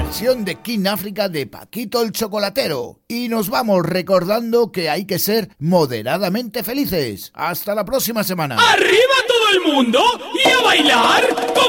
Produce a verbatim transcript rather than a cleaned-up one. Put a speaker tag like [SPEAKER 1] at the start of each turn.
[SPEAKER 1] versión de King África de Paquito el Chocolatero. Y nos vamos recordando que hay que ser moderadamente felices. Hasta la próxima semana.
[SPEAKER 2] ¡Arriba todo el mundo! ¡Y a bailar!